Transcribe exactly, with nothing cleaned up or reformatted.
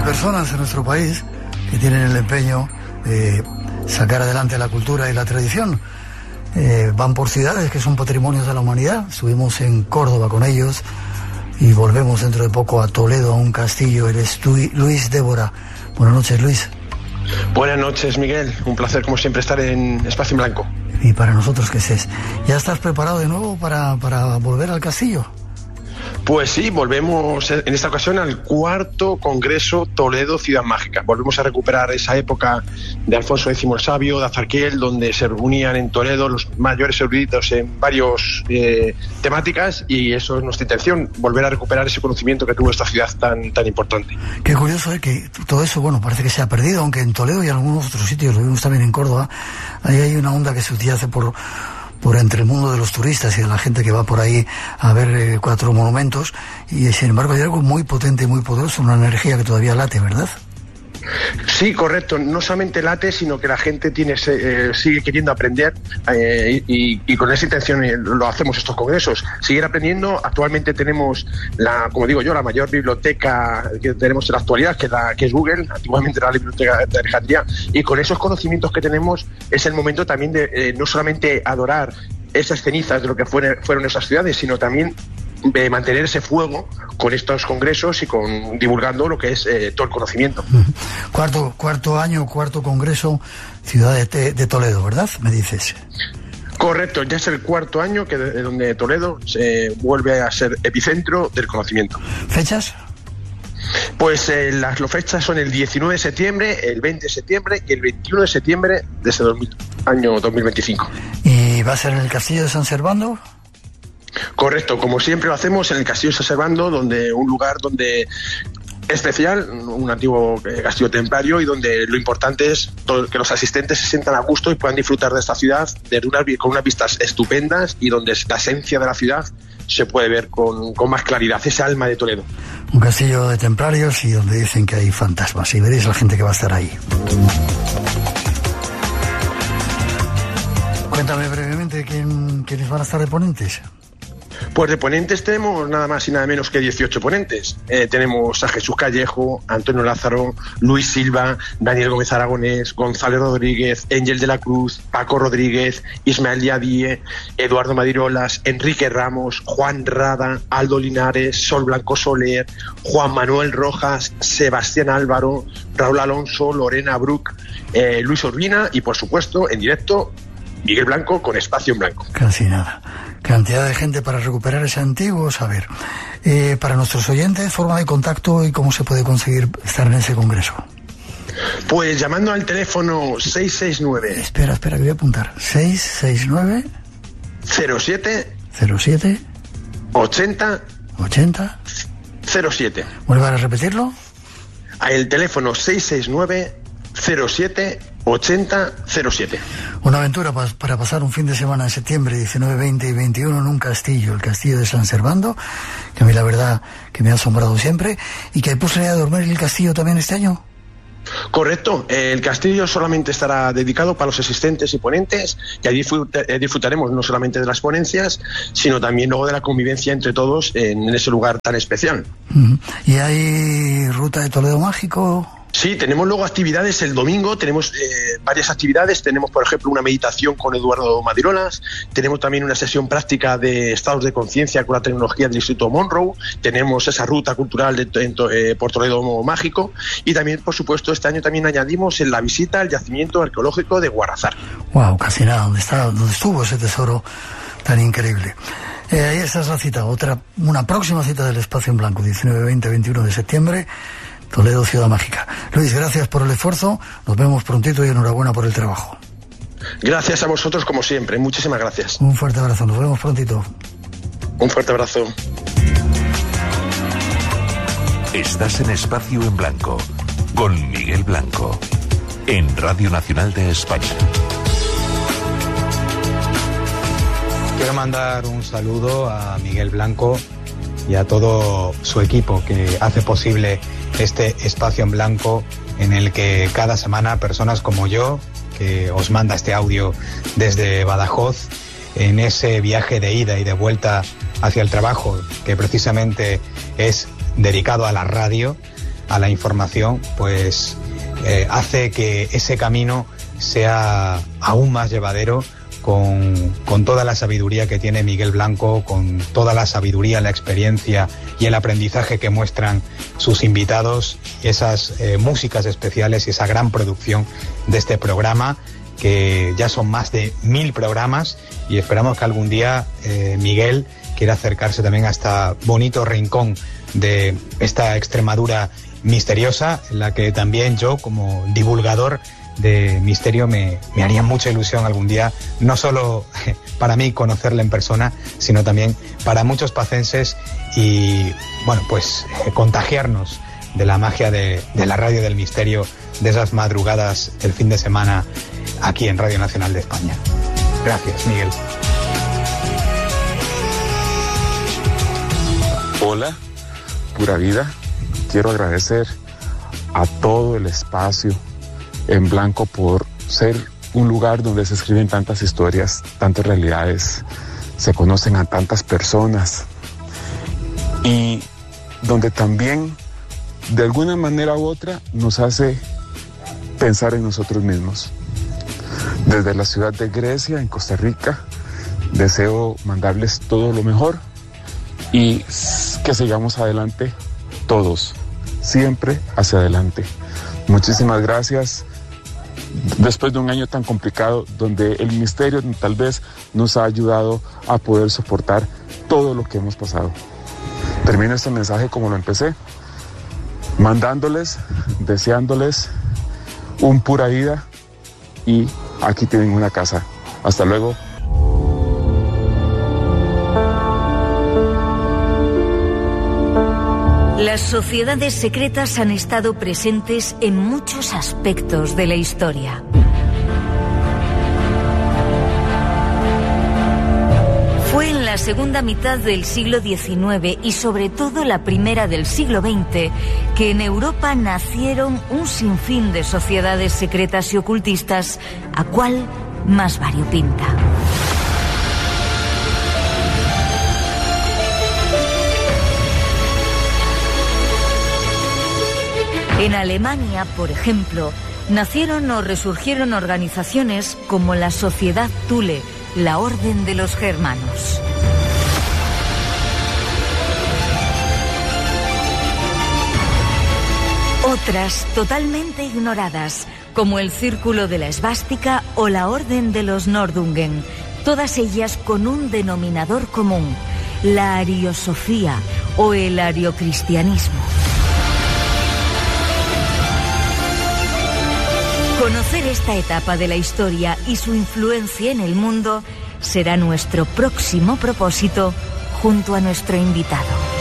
personas en nuestro país que tienen el empeño de sacar adelante la cultura y la tradición. Eh, van por ciudades que son patrimonios de la humanidad. Estuvimos en Córdoba con ellos y volvemos dentro de poco a Toledo, a un castillo. Eres tú, Luis Débora. Buenas noches, Luis. Buenas noches, Miguel. Un placer, como siempre, estar en Espacio en Blanco. Y para nosotros, ¿qué es? ¿Ya estás preparado de nuevo para, para volver al castillo? Pues sí, volvemos en esta ocasión al cuarto Congreso Toledo Ciudad Mágica. Volvemos a recuperar esa época de Alfonso X el Sabio, de Azarquiel, donde se reunían en Toledo los mayores eruditos en varias eh, temáticas, y eso es nuestra intención, volver a recuperar ese conocimiento que tuvo esta ciudad tan, tan importante. Qué curioso es que todo eso, bueno, parece que se ha perdido, aunque en Toledo y en algunos otros sitios, lo vimos también en Córdoba, ahí hay una onda que se utiliza por... por entre el mundo de los turistas y de la gente que va por ahí a ver eh, cuatro monumentos, y sin embargo hay algo muy potente y muy poderoso, una energía que todavía late, ¿verdad? Sí, correcto. No solamente late, sino que la gente tiene eh, sigue queriendo aprender eh, y, y con esa intención eh, lo hacemos estos congresos. Seguir aprendiendo. Actualmente tenemos, la, como digo yo, la mayor biblioteca que tenemos en la actualidad, que, la, que es Google. Antiguamente era la biblioteca de Alejandría. Y con esos conocimientos que tenemos es el momento también de eh, no solamente adorar esas cenizas de lo que fueron, fueron esas ciudades, sino también de mantener ese fuego con estos congresos y con divulgando lo que es eh, todo el conocimiento. Cuarto, cuarto año, cuarto congreso, ciudad de, de Toledo, ¿verdad? Me dices. Correcto, ya es el cuarto año que de, donde Toledo se vuelve a ser epicentro del conocimiento. ¿Fechas? Pues eh, las, las fechas son el diecinueve de septiembre, el veinte de septiembre y el veintiuno de septiembre de ese dos mil, año dos mil veinticinco. ¿Y va a ser en el Castillo de San Servando? Correcto, como siempre lo hacemos en el Castillo de San Servando, donde un lugar donde especial, un antiguo castillo templario, y donde lo importante es todo, que los asistentes se sientan a gusto y puedan disfrutar de esta ciudad de una, con unas vistas estupendas, y donde la esencia de la ciudad se puede ver con, con más claridad, ese alma de Toledo. Un castillo de templarios y donde dicen que hay fantasmas, y veréis la gente que va a estar ahí. Cuéntame brevemente quién, quiénes van a estar de ponentes. Pues de ponentes tenemos nada más y nada menos que dieciocho ponentes. Eh, tenemos a Jesús Callejo, Antonio Lázaro, Luis Silva, Daniel Gómez Aragonés, González Rodríguez, Ángel de la Cruz, Paco Rodríguez, Ismael Diadie, Eduardo Madirolas, Enrique Ramos, Juan Rada, Aldo Linares, Sol Blanco Soler, Juan Manuel Rojas, Sebastián Álvaro, Raúl Alonso, Lorena Bruc, eh, Luis Urbina y, por supuesto, en directo, Miguel Blanco con Espacio en Blanco. Casi nada. Cantidad de gente para recuperar ese antiguo saber. Eh, para nuestros oyentes, forma de contacto y cómo se puede conseguir estar en ese congreso. Pues llamando al teléfono seis seis nueve... Espera, espera, que voy a apuntar. seis seis nueve... cero siete... cero siete... ochenta... ochenta... cero siete. ¿Vuelvan a repetirlo? El teléfono seis seis nueve... cero siete... ochenta cero siete. Una aventura pa- para pasar un fin de semana en septiembre diecinueve, veinte y veintiuno en un castillo, el castillo de San Servando, que a mí la verdad que me ha asombrado siempre. ¿Y que hay posibilidad de dormir en el castillo también este año? Correcto, el castillo solamente estará dedicado para los asistentes y ponentes, y allí disfrutaremos no solamente de las ponencias, sino también luego de la convivencia entre todos en ese lugar tan especial. Uh-huh. ¿Y hay ruta de Toledo Mágico? Sí, tenemos luego actividades el domingo, tenemos eh, varias actividades, tenemos por ejemplo una meditación con Eduardo Madirolas, tenemos también una sesión práctica de estados de conciencia con la tecnología del Instituto Monroe, tenemos esa ruta cultural de, en, eh, por Toledo Mágico, y también por supuesto este año también añadimos en la visita al yacimiento arqueológico de Guarrazar. Wow, casi nada, ¿dónde está, dónde estuvo ese tesoro tan increíble? Eh, ahí está la cita, otra, una próxima cita del Espacio en Blanco, diecinueve, veinte, veintiuno de septiembre. Toledo, Ciudad Mágica. Luis, gracias por el esfuerzo, nos vemos prontito y enhorabuena por el trabajo. Gracias a vosotros como siempre, muchísimas gracias. Un fuerte abrazo, nos vemos prontito. Un fuerte abrazo. Estás en Espacio en Blanco, con Miguel Blanco, en Radio Nacional de España. Quiero mandar un saludo a Miguel Blanco y a todo su equipo que hace posible este Espacio en Blanco, en el que cada semana personas como yo, que os manda este audio desde Badajoz, en ese viaje de ida y de vuelta hacia el trabajo, que precisamente es dedicado a la radio, a la información, pues eh, hace que ese camino sea aún más llevadero, con, con toda la sabiduría que tiene Miguel Blanco, con toda la sabiduría, la experiencia y el aprendizaje que muestran sus invitados, y esas eh, músicas especiales y esa gran producción de este programa, que ya son más de mil programas, y esperamos que algún día eh, Miguel quiera acercarse también a este bonito rincón de esta Extremadura misteriosa, en la que también yo, como divulgador de misterio, me, me haría mucha ilusión algún día, no solo para mí conocerle en persona, sino también para muchos pacenses, y bueno, pues contagiarnos de la magia de, de la radio del misterio, de esas madrugadas del fin de semana aquí en Radio Nacional de España. Gracias, Miguel. Hola, Pura Vida. Quiero agradecer a todo el espacio en blanco por ser un lugar donde se escriben tantas historias, tantas realidades, se conocen a tantas personas, y donde también de alguna manera u otra nos hace pensar en nosotros mismos. Desde la ciudad de Grecia, en Costa Rica, deseo mandarles todo lo mejor y que sigamos adelante todos, siempre hacia adelante. Muchísimas gracias. Después de un año tan complicado, donde el misterio tal vez nos ha ayudado a poder soportar todo lo que hemos pasado. Termino este mensaje como lo empecé, mandándoles, deseándoles un pura vida, y aquí tienen una casa. Hasta luego. Las sociedades secretas han estado presentes en muchos aspectos de la historia. Fue en la segunda mitad del siglo diecinueve y sobre todo la primera del siglo veinte que en Europa nacieron un sinfín de sociedades secretas y ocultistas, a cual más variopinta. En Alemania, por ejemplo, nacieron o resurgieron organizaciones como la Sociedad Thule, la Orden de los Germanos. Otras totalmente ignoradas, como el Círculo de la Esvástica o la Orden de los Nordungen, todas ellas con un denominador común, la ariosofía o el ariocristianismo. Conocer esta etapa de la historia y su influencia en el mundo será nuestro próximo propósito junto a nuestro invitado.